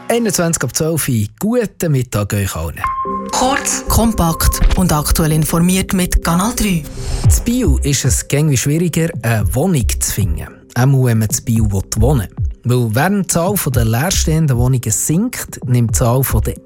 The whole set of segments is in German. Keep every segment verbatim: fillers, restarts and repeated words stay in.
einundzwanzig ab zwölf Uhr. Guten Mittag euch allen. Kurz, kompakt und aktuell informiert mit Kanal drei. In Biel ist es irgendwie schwieriger, eine Wohnung zu finden. Auch wenn man in Biel wohnen will. Weil während die Zahl der leerstehenden Wohnungen sinkt, nimmt die Zahl der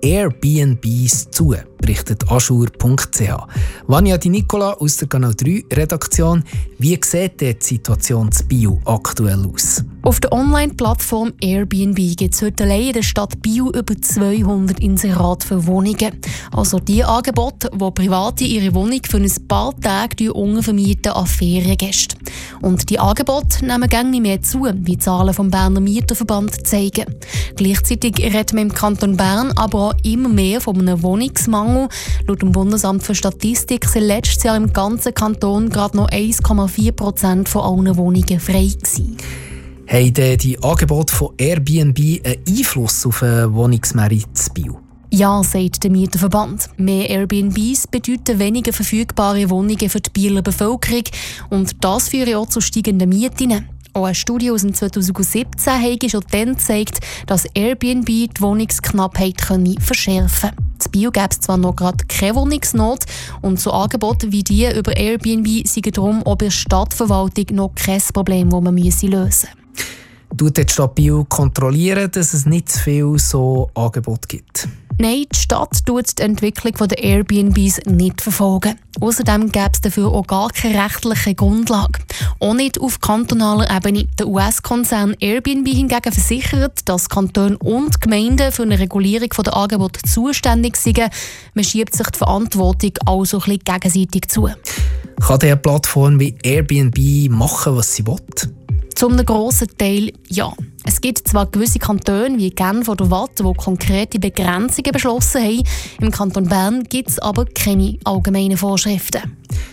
Airbnbs zu, berichtet aschur punkt c h. Vanja Di Nicola aus der Kanal drei Redaktion. Wie sieht die Situation in Biel aktuell aus? Auf der Online-Plattform Airbnb gibt es heute allein in der Stadt Biel über zweihundert Inserate für Wohnungen. Also die Angebote, wo Private ihre Wohnung für ein paar Tage untervermieten an Feriengäste. Und die Angebote nehmen gerne mehr zu, wie die Zahlen vom Berner Mieterverband zeigen. Gleichzeitig redet man im Kanton Bern aber auch immer mehr von einem Wohnungsmangel. Laut dem Bundesamt für Statistik sind letztes Jahr im ganzen Kanton gerade noch eins Komma vier Prozent von allen Wohnungen frei gewesen. Haben die Angebote von Airbnb einen Einfluss auf den Wohnungsmarkt in Biel? Ja, sagt der Mieterverband. Mehr Airbnbs bedeuten weniger verfügbare Wohnungen für die Bieler Bevölkerung und das führt auch zu steigenden Mieten. Auch eine Studie aus dem zweitausendsiebzehn hat schon dann gezeigt, dass Airbnb die Wohnungsknappheit verschärfen kann. In Biel gäbe es zwar noch gerade keine Wohnungsnot und so Angebote wie die über Airbnb sind darum auch bei der Stadtverwaltung noch kein Problem, das man lösen müsse. Tut die Stadt Biel kontrollieren, dass es nicht zu viel so Angebote gibt? Nein, die Stadt tut die Entwicklung der Airbnbs nicht verfolgen. Außerdem gäbe es dafür auch gar keine rechtliche Grundlage. Auch nicht auf kantonaler Ebene. Der U S-Konzern Airbnb hingegen versichert, dass Kantone und Gemeinden für eine Regulierung der Angebote zuständig sind. Man schiebt sich die Verantwortung also ein bisschen gegenseitig zu. Kann diese Plattform wie Airbnb machen, was sie will? Zum einem grossen Teil ja. Es gibt zwar gewisse Kantone wie Genf oder Waadt, die konkrete Begrenzungen beschlossen haben. Im Kanton Bern gibt es aber keine allgemeinen Vorschriften.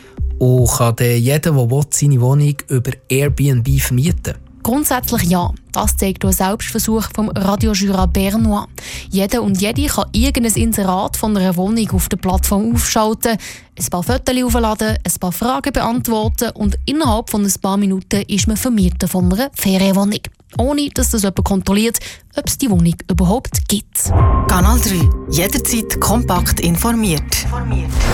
Und kann jeder, der will, seine Wohnung über Airbnb vermieten? Grundsätzlich ja. Das zeigt auch ein Selbstversuch vom Radio Jura Bernois. Jeder und jede kann irgendein Inserat von einer Wohnung auf der Plattform aufschalten, ein paar Fotos aufladen, ein paar Fragen beantworten und innerhalb von ein paar Minuten ist man Vermieter von einer Ferienwohnung. Ohne dass das jemand kontrolliert, ob es die Wohnung überhaupt gibt. Kanal drei. Jederzeit kompakt informiert.